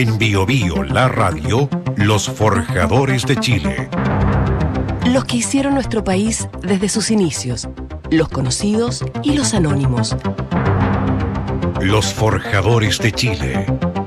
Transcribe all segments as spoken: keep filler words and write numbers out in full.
En Bio Bio, la radio, los forjadores de Chile. Los que hicieron nuestro país desde sus inicios, los conocidos y los anónimos. Los forjadores de Chile.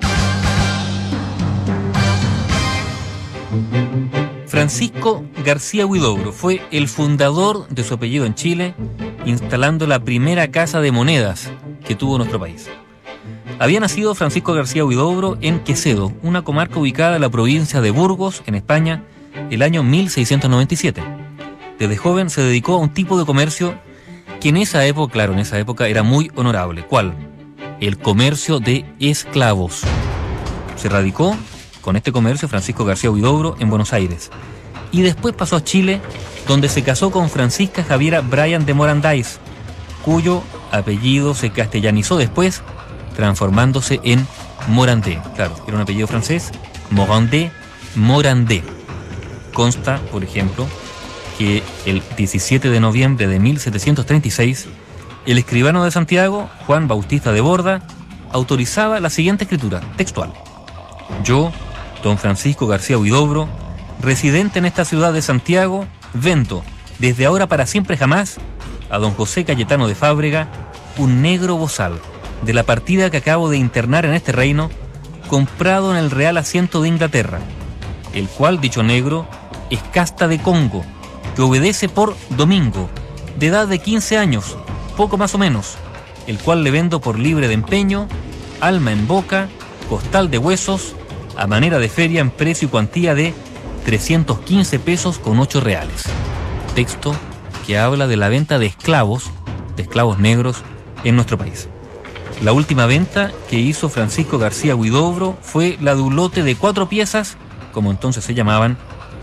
Francisco García Huidobro fue el fundador de su apellido en Chile, instalando la primera casa de monedas que tuvo nuestro país. Había nacido Francisco García Huidobro en Quezedo, una comarca ubicada en la provincia de Burgos, en España, el año mil seiscientos noventa y siete. Desde joven se dedicó a un tipo de comercio que en esa época, claro, en esa época era muy honorable. ¿Cuál? El comercio de esclavos. Se radicó con este comercio Francisco García Huidobro en Buenos Aires. Y después pasó a Chile, donde se casó con Francisca Javiera Bryan de Morandáis, cuyo apellido se castellanizó después, transformándose en Morandé. Claro, era un apellido francés, Morandé, Morandé. Consta, por ejemplo, que el diecisiete de noviembre de mil setecientos treinta y seis, el escribano de Santiago, Juan Bautista de Borda, autorizaba la siguiente escritura textual: yo, don Francisco García Huidobro, residente en esta ciudad de Santiago, vendo, desde ahora para siempre jamás, a don José Cayetano de Fábrega, un negro bozal, de la partida que acabo de internar en este reino, comprado en el Real Asiento de Inglaterra, el cual, dicho negro, es casta de Congo, que obedece por Domingo, de edad de quince años, poco más o menos, el cual le vendo por libre de empeño, alma en boca, costal de huesos, a manera de feria en precio y cuantía de trescientos quince pesos con ocho reales. Texto que habla de la venta de esclavos, de esclavos negros, en nuestro país. La última venta que hizo Francisco García Huidobro fue la de un lote de cuatro piezas, como entonces se llamaban,